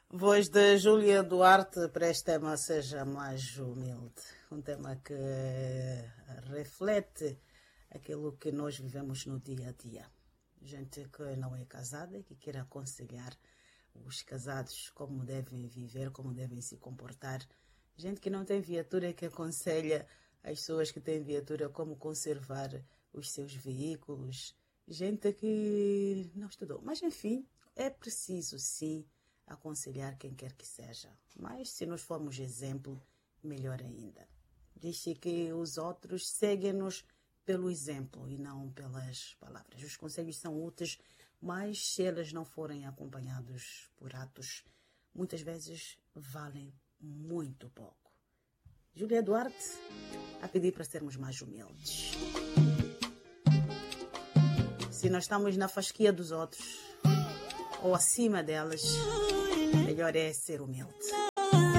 Voz de Júlia Duarte para este tema Seja Mais Humilde. Um tema que reflete aquilo que nós vivemos no dia a dia. Gente que não é casada e que quer aconselhar os casados como devem viver, como devem se comportar. Gente que não tem viatura que aconselha as pessoas que têm viatura como conservar os seus veículos. Gente que não estudou. Mas, enfim, é preciso, sim, aconselhar quem quer que seja. Mas, se nós formos exemplo, melhor ainda. Diz-se que os outros seguem-nos pelo exemplo e não pelas palavras. Os conselhos são úteis, mas se eles não forem acompanhados por atos, muitas vezes valem muito pouco. Júlia Duarte a pedir para sermos mais humildes. Se nós estamos na fasquia dos outros ou acima delas, melhor é ser humilde.